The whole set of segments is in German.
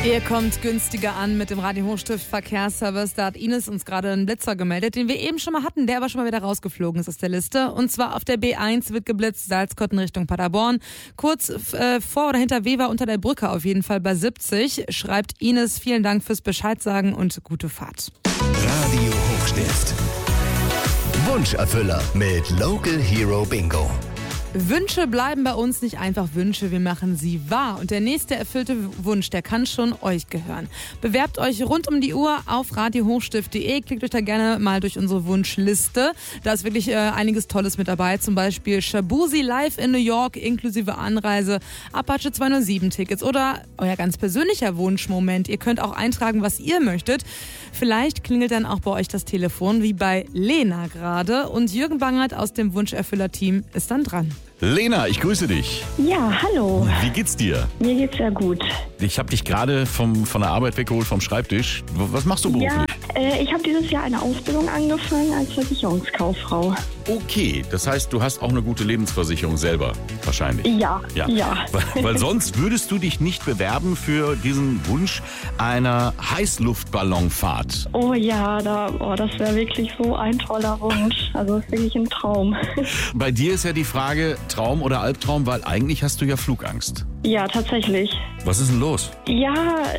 Ihr kommt günstiger an mit dem Radio Hochstift Verkehrsservice. Da hat Ines uns gerade einen Blitzer gemeldet, den wir eben schon mal hatten, der aber schon mal wieder rausgeflogen ist aus der Liste. Und zwar auf der B1 wird geblitzt, Salzkotten Richtung Paderborn. Kurz vor oder hinter Wever unter der Brücke auf jeden Fall bei 70. Schreibt Ines, vielen Dank fürs Bescheid sagen und gute Fahrt. Radio Hochstift. Wunscherfüller mit Local Hero Bingo. Wünsche bleiben bei uns nicht einfach Wünsche, wir machen sie wahr. Und der nächste erfüllte Wunsch, der kann schon euch gehören. Bewerbt euch rund um die Uhr auf radiohochstift.de. Klickt euch da gerne mal durch unsere Wunschliste. Da ist wirklich einiges Tolles mit dabei. Zum Beispiel Shabuzi live in New York inklusive Anreise, Apache 207 Tickets oder euer ganz persönlicher Wunschmoment. Ihr könnt auch eintragen, was ihr möchtet. Vielleicht klingelt dann auch bei euch das Telefon, wie bei Lena gerade. Und Jürgen Bangert aus dem Wunscherfüller-Team ist dann dran. Lena, ich grüße dich. Ja, hallo. Wie geht's dir? Mir geht's sehr gut. Ich habe dich gerade von der Arbeit weggeholt, vom Schreibtisch. Was machst du beruflich? Ja, ich habe dieses Jahr eine Ausbildung angefangen als Versicherungskauffrau. Okay, das heißt, du hast auch eine gute Lebensversicherung selber, wahrscheinlich. Ja. Weil sonst würdest du dich nicht bewerben für diesen Wunsch einer Heißluftballonfahrt. Oh ja, das wäre wirklich so ein toller Wunsch. Also das ist wirklich ein Traum. Bei dir ist ja die Frage, Traum oder Albtraum, weil eigentlich hast du ja Flugangst. Ja, tatsächlich. Was ist denn los? Ja,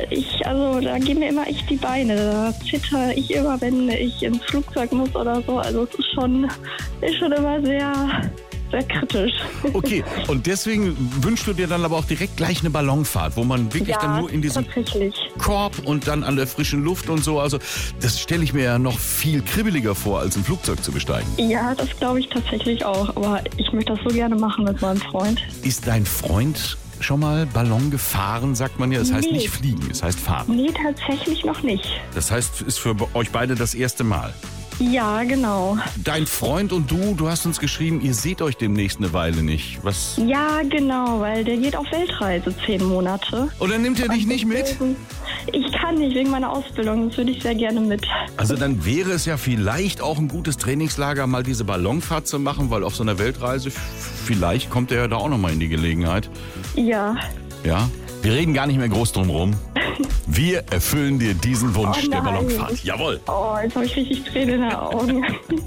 da gehen mir immer echt die Beine. Da zitter ich immer, wenn ich ins Flugzeug muss oder so. Also es ist schon immer sehr, sehr kritisch. Okay, und deswegen wünschst du dir dann aber auch direkt gleich eine Ballonfahrt, wo man wirklich dann nur in diesem Korb und dann an der frischen Luft und so. Also das stelle ich mir ja noch viel kribbeliger vor, als ein Flugzeug zu besteigen. Ja, das glaube ich tatsächlich auch. Aber ich möchte das so gerne machen mit meinem Freund. Ist dein Freund schon mal Ballon gefahren, sagt man ja? Es heißt nicht fliegen, es heißt fahren. Nee, tatsächlich noch nicht. Das heißt, ist für euch beide das erste Mal? Ja, genau. Dein Freund und du hast uns geschrieben, ihr seht euch demnächst eine Weile nicht. Was? Ja, genau, weil der geht auf Weltreise 10 Monate. Und dann nimmt er dich nicht mit? Ich kann nicht, wegen meiner Ausbildung. Das würde ich sehr gerne mit. Also dann wäre es ja vielleicht auch ein gutes Trainingslager, mal diese Ballonfahrt zu machen, weil auf so einer Weltreise, vielleicht kommt er ja da auch nochmal in die Gelegenheit. Ja. Ja? Wir reden gar nicht mehr groß drum rum. Wir erfüllen dir diesen Wunsch der Ballonfahrt. Jawohl. Oh, jetzt habe ich richtig Tränen in den Augen.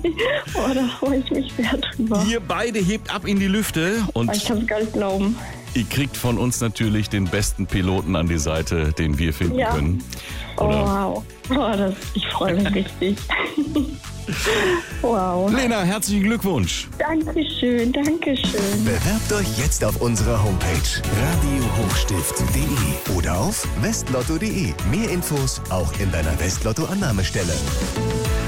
Da freue ich mich sehr drüber. Ihr beide hebt ab in die Lüfte und ich kann es gar nicht glauben. Ihr kriegt von uns natürlich den besten Piloten an die Seite, den wir finden können. Oder? Wow. Ich freue mich richtig. Wow. Lena, herzlichen Glückwunsch. Dankeschön. Bewerbt euch jetzt auf unserer Homepage radiohochstift.de oder auf westlotto.de. Mehr Infos auch in deiner Westlotto-Annahmestelle.